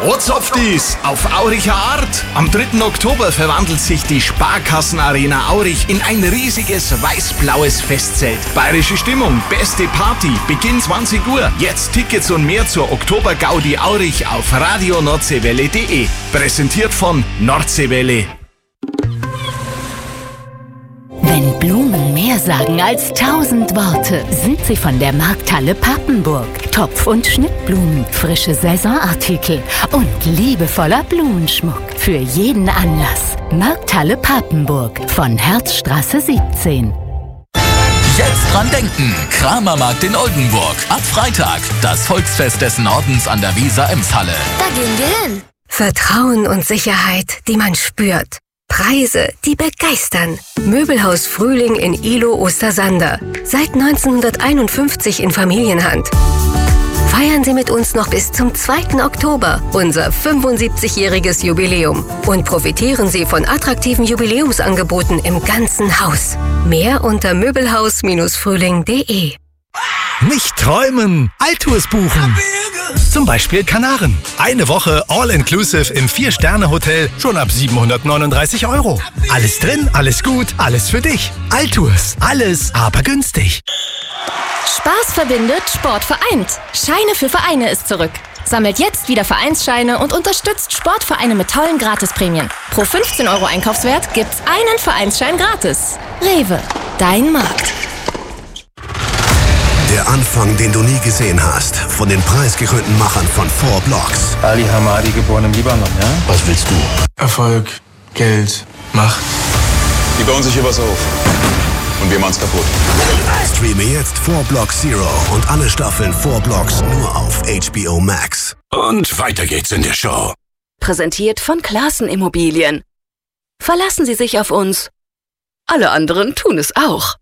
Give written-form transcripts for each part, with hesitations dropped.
Ozoftis auf Auricher Art. Am 3. Oktober verwandelt sich die Sparkassenarena Aurich in ein riesiges weiß-blaues Festzelt. Bayerische Stimmung, beste Party, Beginn 20 Uhr. Jetzt Tickets und mehr zur Oktober-Gaudi Aurich auf radionordseewelle.de. Präsentiert von Nordseewelle. Wenn Blumen mehr sagen als 1000 Worte, sind sie von der Markthalle Papenburg. Topf- und Schnittblumen, frische Saisonartikel und liebevoller Blumenschmuck für jeden Anlass. Markthalle Papenburg von Herzstraße 17. Jetzt dran denken, Kramermarkt in Oldenburg. Ab Freitag das Volksfest des Nordens an der Weser-Emshalle. Da gehen wir hin. Vertrauen und Sicherheit, die man spürt. Preise, die begeistern. Möbelhaus Frühling in Ihlow Ostersander. Seit 1951 in Familienhand. Feiern Sie mit uns noch bis zum 2. Oktober, unser 75-jähriges Jubiläum. Und profitieren Sie von attraktiven Jubiläumsangeboten im ganzen Haus. Mehr unter möbelhaus-frühling.de. Nicht träumen, Altours buchen. Zum Beispiel Kanaren. Eine Woche All-Inclusive im 4-Sterne-Hotel schon ab 739 €. Alles drin, alles gut, alles für dich. Altours, alles aber günstig. Spaß verbindet, Sport vereint. Scheine für Vereine ist zurück. Sammelt jetzt wieder Vereinsscheine und unterstützt Sportvereine mit tollen Gratisprämien. Pro 15 € Einkaufswert gibt's einen Vereinsschein gratis. Rewe, dein Markt. Der Anfang, den du nie gesehen hast, von den preisgekrönten Machern von 4 Blocks. Ali Hamadi, geboren im Libanon, ja? Was willst du? Erfolg, Geld, Macht. Die bauen sich hier was auf. Und wir machen's kaputt. Streame jetzt 4 Blocks Zero und alle Staffeln 4 Blocks nur auf HBO Max. Und weiter geht's in der Show. Präsentiert von Classen Immobilien. Verlassen Sie sich auf uns. Alle anderen tun es auch.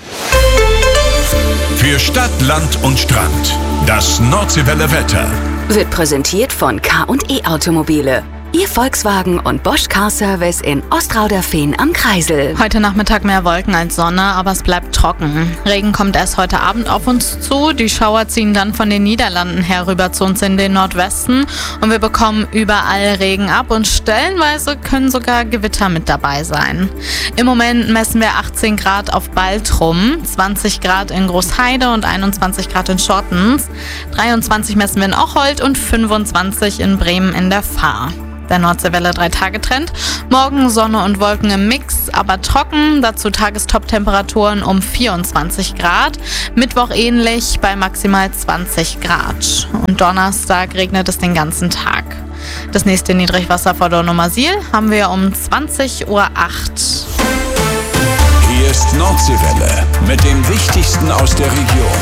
Für Stadt, Land und Strand. Das Nordseewelle Wetter. Wird präsentiert von K&E Automobile. Ihr Volkswagen und Bosch Car Service in Ostrauderfehn am Kreisel. Heute Nachmittag mehr Wolken als Sonne, aber es bleibt trocken. Regen kommt erst heute Abend auf uns zu. Die Schauer ziehen dann von den Niederlanden herüber zu uns in den Nordwesten. Und wir bekommen überall Regen ab und stellenweise können sogar Gewitter mit dabei sein. Im Moment messen wir 18 Grad auf Baltrum, 20 Grad in Großheide und 21 Grad in Schortens. 23 messen wir in Ocholt und 25 in Bremen in der Fahr. Der Nordseewelle 3-Tage-Trend. Morgen Sonne und Wolken im Mix, aber trocken. Dazu Tagestop-Temperaturen um 24 Grad. Mittwoch ähnlich bei maximal 20 Grad. Und Donnerstag regnet es den ganzen Tag. Das nächste Niedrigwasser vor Dornumersiel haben wir um 20:08 Uhr. Hier ist Nordseewelle mit dem Wichtigsten aus der Region.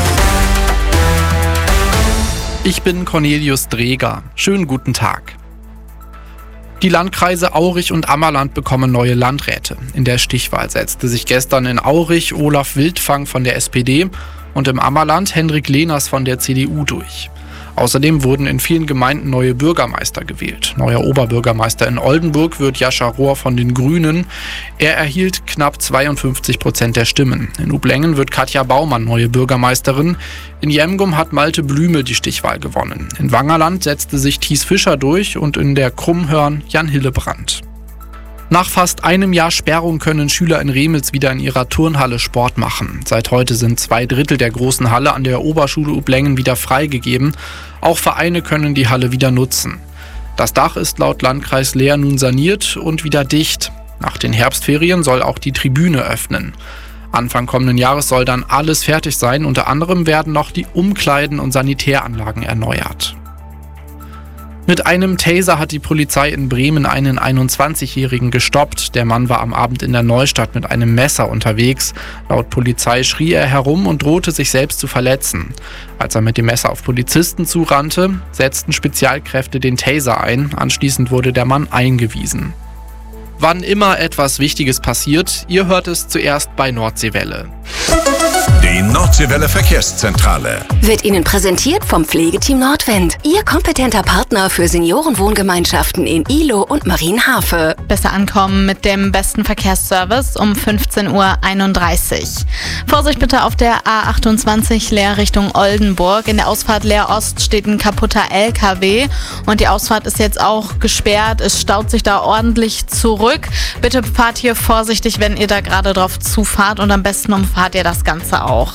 Ich bin Cornelius Dreger. Schönen guten Tag. Die Landkreise Aurich und Ammerland bekommen neue Landräte. In der Stichwahl setzte sich gestern in Aurich Olaf Wildfang von der SPD und im Ammerland Hendrik Lehners von der CDU durch. Außerdem wurden in vielen Gemeinden neue Bürgermeister gewählt. Neuer Oberbürgermeister in Oldenburg wird Jascha Rohr von den Grünen. Er erhielt knapp 52% der Stimmen. In Ublengen wird Katja Baumann neue Bürgermeisterin. In Jemgum hat Malte Blümel die Stichwahl gewonnen. In Wangerland setzte sich Thies Fischer durch und in der Krummhörn Jan Hillebrand. Nach fast einem Jahr Sperrung können Schüler in Remels wieder in ihrer Turnhalle Sport machen. Seit heute sind 2/3 der großen Halle an der Oberschule Ublengen wieder freigegeben. Auch Vereine können die Halle wieder nutzen. Das Dach ist laut Landkreis Leer nun saniert und wieder dicht. Nach den Herbstferien soll auch die Tribüne öffnen. Anfang kommenden Jahres soll dann alles fertig sein. Unter anderem werden noch die Umkleiden und Sanitäranlagen erneuert. Mit einem Taser hat die Polizei in Bremen einen 21-Jährigen gestoppt. Der Mann war am Abend in der Neustadt mit einem Messer unterwegs. Laut Polizei schrie er herum und drohte, sich selbst zu verletzen. Als er mit dem Messer auf Polizisten zurannte, setzten Spezialkräfte den Taser ein. Anschließend wurde der Mann eingewiesen. Wann immer etwas Wichtiges passiert, ihr hört es zuerst bei Nordseewelle. Den Nordseewelle Verkehrszentrale. Wird Ihnen präsentiert vom Pflegeteam Nordwind. Ihr kompetenter Partner für Seniorenwohngemeinschaften in Ihlow und Marienhafe. Besser ankommen mit dem besten Verkehrsservice um 15:31 Uhr. Vorsicht bitte auf der A28 Leer Richtung Oldenburg. In der Ausfahrt Leer Ost steht ein kaputter LKW und die Ausfahrt ist jetzt auch gesperrt. Es staut sich da ordentlich zurück. Bitte fahrt hier vorsichtig, wenn ihr da gerade drauf zufahrt, und am besten umfahrt ihr das Ganze auch.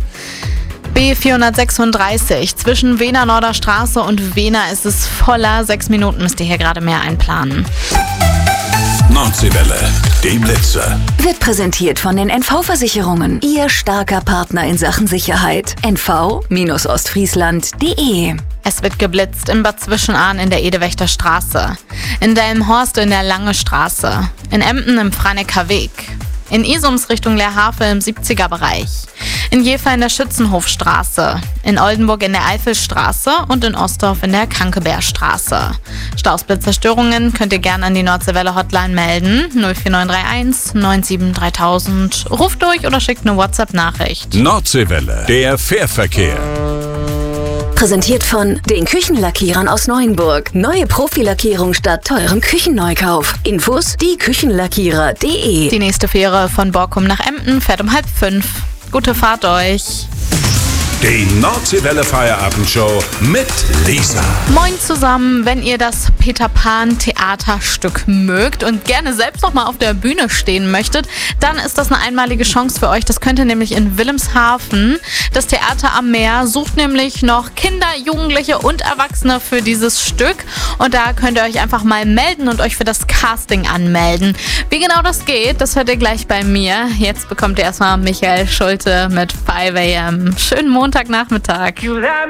B436 zwischen Wehner Norder Straße und Wehner ist es voller. 6 Minuten müsst ihr hier gerade mehr einplanen. Nordseewelle, die Blitzer. Wird präsentiert von den NV-Versicherungen. Ihr starker Partner in Sachen Sicherheit. nv-ostfriesland.de. Es wird geblitzt in Bad Zwischenahn in der Edewächter Straße, in Delmenhorst in der Lange Straße, in Emden im Franeker Weg, in Isums Richtung Leerhafe im 70er Bereich, in Jever in der Schützenhofstraße, in Oldenburg in der Eifelstraße und in Ostdorf in der Kankebergstraße. Stausblitzerstörungen könnt ihr gerne an die Nordseewelle Hotline melden, 04931 97 3000. Ruft durch oder schickt eine WhatsApp-Nachricht. Nordseewelle, der Fährverkehr. Präsentiert von den Küchenlackierern aus Neuenburg. Neue Profilackierung statt teurem Küchenneukauf. Infos dieküchenlackierer.de. Die nächste Fähre von Borkum nach Emden fährt um 4:30. Gute Fahrt euch. Die Nordseewelle Feierabendshow mit Lisa. Moin zusammen, wenn ihr das Peter Pan Theaterstück mögt und gerne selbst noch mal auf der Bühne stehen möchtet, dann ist das eine einmalige Chance für euch. Das könnt ihr nämlich in Wilhelmshaven. Das Theater am Meer sucht nämlich noch Kinder, Jugendliche und Erwachsene für dieses Stück. Und da könnt ihr euch einfach mal melden und euch für das Casting anmelden. Wie genau das geht, das hört ihr gleich bei mir. Jetzt bekommt ihr erstmal Michael Schulte mit 5 AM. Schönen Montagnachmittag.